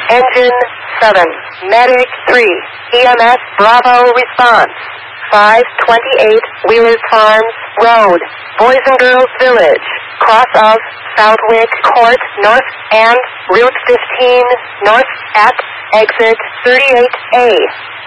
Engine 7, Medic 3, EMS Bravo response. 528 Wheelers Farms Road, Boys and Girls Village, cross of Southwick Court North and Route 15 North at exit 38A.